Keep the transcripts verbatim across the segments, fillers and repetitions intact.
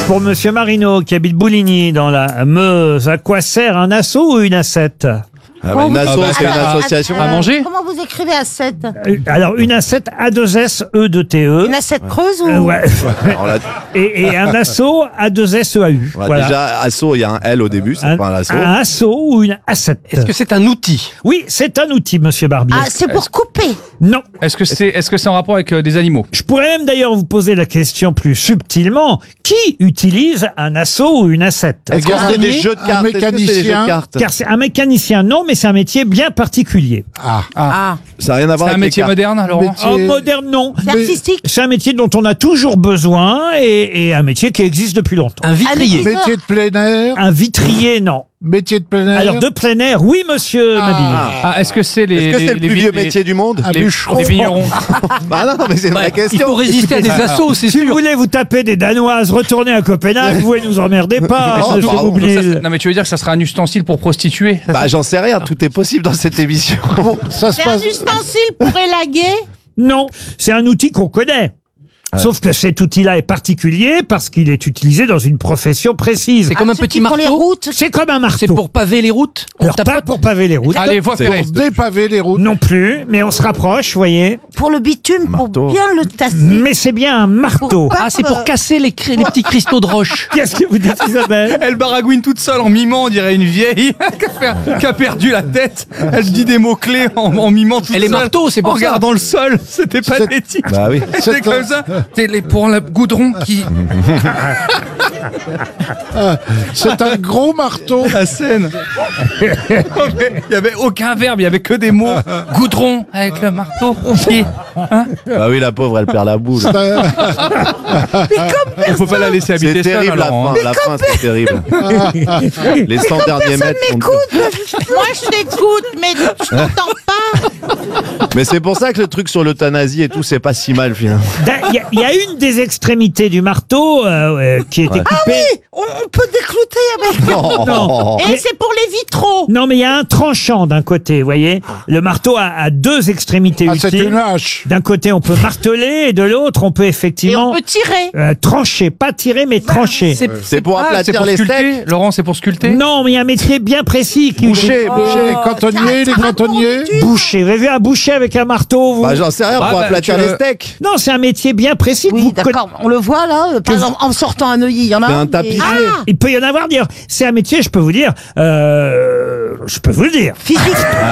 Pour Monsieur Marino, qui habite Bouligny, dans la Meuse, à quoi sert un assaut ou une assiette? Ah bah, une asso, bah, c'est une à- association. à manger. Comment vous écrivez à sept? Euh, Alors, une assiette A deux S E deux T E. Une assiette creuse ou Euh, ouais. Alors là, et, et un assaut A deux S E A U. ouais, Voilà. Déjà, asso, il y a un L au début, c'est un, pas un asso. un assaut ou une assiette. Est-ce que c'est un outil? Oui, c'est un outil, Monsieur Barbier. Ah, c'est pour couper. Non. Est-ce que c'est est-ce que c'est en rapport avec euh, des animaux? Je pourrais même d'ailleurs vous poser la question plus subtilement. Qui utilise un assaut ou une assiette? Est-ce que c'est des jeux de un cartes? Est-ce que c'est des jeux de mécanicien. cartes Car c'est un mécanicien, non, mais c'est un métier bien particulier. Ah, Ah, Ça n'a rien à voir C'est un avec les métier cartes. moderne, Laurent? Métier- En moderne, non. c'est artistique. C'est un métier dont on a toujours besoin et, et un métier qui existe depuis longtemps. Un vitrier. Allez, métier de plein air. Un vitrier, non. Métier de plein air. Alors de plein air, oui, monsieur Mabille. Ah, est-ce que c'est les Est-ce que c'est les- le les plus vi- vieux les- métier du monde Un les, bûcheron. les vignerons? Bah non, mais c'est une vraie Il question. faut résister à des assauts, c'est Si vous sûr. voulez vous taper des Danoises, retournez à Copenhague, vous pouvez nous emmerder pas, Oh, monsieur pardon, Boublil. Non mais tu veux dire que ça sera un ustensile pour prostituer? Bah j'en sais rien, tout est possible dans cette émission. Ça se C'est un passe. ustensile pour élaguer. Non, c'est un outil qu'on connaît. Sauf que cet outil-là est particulier parce qu'il est utilisé dans une profession précise. C'est comme un Ceux petit qui font les marteau. routes. C'est comme un marteau. C'est pour paver les routes. On Alors pas tapote. pour paver les routes. Allez, voix C'est- ferrée. Dépaver les routes. Non plus, mais on se rapproche, vous voyez. Pour le bitume, Marteau. pour bien le tasser. Mais c'est bien un marteau. Pour- Ah, c'est pour casser les, cri- les petits cristaux de roche. Qu'est-ce que vous dites, Isabelle? Elle baragouine toute seule en mimant, on dirait une vieille qui a, per- qui a perdu la tête. Elle dit des mots-clés en, en mimant toute Elle est seule. marteau, c'est pour En ça. regardant le sol, c'était pathétique. Bah oui. C'est C'est comme un- ça. C'est les, pour le goudron qui... C'est un gros marteau. La scène. Il y avait aucun verbe, il y avait que des mots. Goudron avec le marteau. Qui- Bah oui, la pauvre, elle perd la boule. C'est un- Il faut pas la laisser C'est habiter seule, terrible la Laurent, fin, hein. la fin c'est terrible. Les cent derniers mètres sont... Moi, je t'écoute, mais je t'entends pas. Mais c'est pour ça que le truc sur l'euthanasie et tout, c'est pas si mal finalement. Il y, a- il y a une des extrémités du marteau euh, euh, qui est équipée. On, on peut déclouter avec. Non. Et c'est pour les vitraux. Non, mais il y a un tranchant d'un côté, vous voyez. Le marteau a, a deux extrémités Ah, c'est utiles. une hache. D'un côté, on peut marteler, et de l'autre, on peut Et on effectivement peut tirer. euh, trancher, pas tirer, mais trancher. C'est pour Ah, c'est aplatir pour les steaks. sculpter, Laurent, c'est pour sculpter. Non, mais il y a un métier bien précis qui Boucher, boucher, Oh, cantonnier, les cantonniers. Boucher. Vous avez vu un boucher avec un marteau, vous? Bah j'en sais rien, Ah, pour bah, aplatir tu les le- steaks. Non, c'est un métier bien précis. que Oui, vous d'accord. On le voit là. euh, Par exemple, en sortant à Neuilly, il y en a C'est un. un mais- tapissier. Ah, Il peut y en avoir, dire. C'est un métier, je peux vous dire. Euh, je peux vous le dire. physique.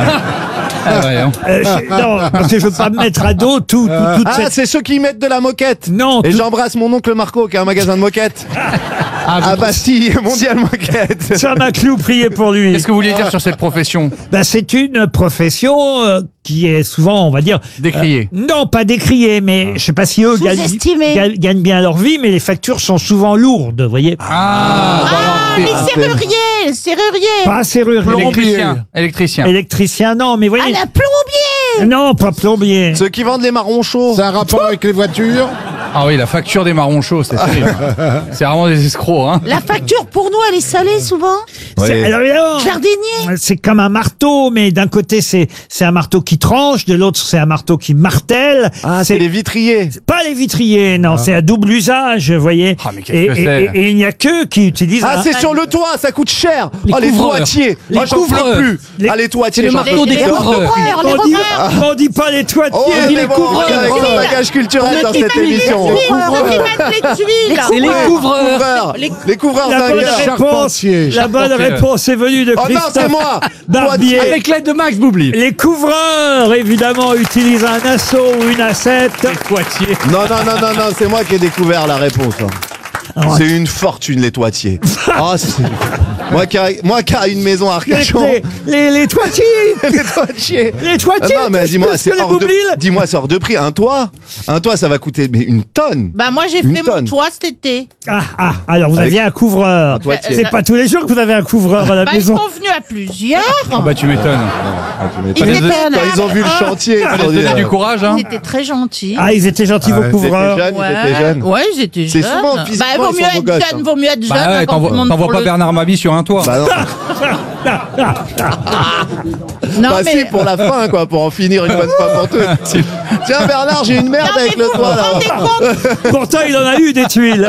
Ah, ouais, hein. Euh, je- non, parce que je veux pas me mettre à dos tout, tout- toute Ah, cette... c'est ceux qui mettent de la moquette. Non, Et tout- j'embrasse mon oncle Marco qui a un magasin de moquettes. À Bastille, Mondial Moquette. Ça m'a clou, priez pour lui. Qu'est-ce que vous vouliez dire sur cette profession? Ben, c'est une profession euh, qui est souvent, on va dire... Décriée. euh, non, pas décriée, mais je sais pas si eux gagnent, Sous-estimée. gagnent, gagnent bien leur vie, mais les factures sont souvent lourdes, vous voyez. Ah, Ah, les serruriers, serruriers. Pas serrurier. électricien. Électricien. Électricien, non, mais Ah, voyez... la plombier. Non, pas plombier. Ceux qui vendent les marrons chauds. C'est un rapport avec les voitures. Ah oui, la facture des marrons chauds, c'est terrible. C'est vraiment des escrocs, hein. La facture pour nous, elle est salée souvent. C'est- Ouais. alors, évidemment, Jardinier. c'est comme un marteau, mais d'un côté c'est c'est un marteau qui tranche, de l'autre c'est un marteau qui martèle. Ah, c'est les vitriers. Pas les vitriers, non, c'est à double usage, vous voyez. Ah, mais qu'est-ce et, que et- c'est et- et il n'y a que qui utilisent. Ah, un- c'est sur le toit, ça coûte cher. Les oh, les couvreurs. toitiers. Les oh, j'en peux couvreurs. plus. Les- Ah, les toitiers. C'est le j'en marteau peux des plus. Les couvreurs. recouvreurs, les on dit, recouvreurs. on dit pas les toitiers. Oh, dit mais les bon, couvreurs. avec son bagage culturel dans cette émission. Les couvreurs qui mettent les tuiles. C'est les couvreurs. Couvreurs. Les couvreurs La bonne d'un gars. réponse, Charpentier. la bonne Charpentier. réponse est venue de Oh non, Christophe c'est moi. Barbier. Avec l'aide de Max Boubli. Les couvreurs, évidemment, utilisent un assaut ou une assiette. Poitiers. Non, non, non, non, non, c'est moi qui ai découvert la réponse. hein. C'est une fortune, les toitiers. Ah, c'est- moi, qui a, moi qui a une maison à Les, Arcachon. les, les, les toitiers. Les toitiers. Les toitiers. Ah non, mais qu'est-ce dis-moi, que c'est les hors de, Boublil dis-moi, c'est hors de prix. Un toit, un toit, ça va coûter mais une tonne. Bah moi j'ai Une fait tonne. mon toit cet été. Ah, ah, alors vous Avec aviez un couvreur. un toitier. C'est pas tous les jours que vous avez un couvreur à la Bah ils maison. sont venus à plusieurs. Ah bah tu m'étonnes. Ils Fallait- étaient, Quand ils ont vu le chantier, ils se Fallait sont se dit, donner euh, du courage, hein. ils étaient très gentils. Ah, ils étaient gentils, vos Ouais, ils étaient couvreurs. jeunes, ils étaient jeunes. Ouais, ils étaient C'est jeunes. souvent, bah, physiquement, vaut ils mieux sont beaux être gosses, jeune, hein. vaut mieux être jeune. Bah ouais, hein, quand tout le t'envoies monde t'envoies pour pas le- Bernard Mabie sur un toit. Bah non, Non, bah mais... si, pour la fin, quoi, pour en finir une bonne fois pour toutes. Tiens, Bernard, j'ai une merde Non, mais avec le vous vous toit, là. rendez compte Pourtant, il en a eu des tuiles.